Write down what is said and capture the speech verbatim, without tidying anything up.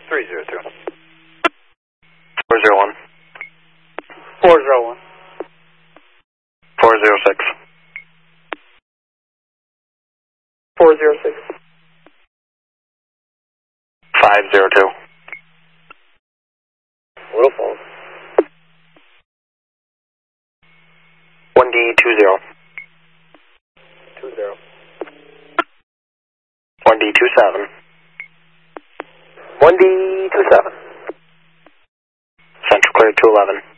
three zero two. four zero one. four zero one. four zero six. four zero six. five zero two. Little Falls. one D two zero. two zero. one D two seven. one D two seven. Central clear two eleven.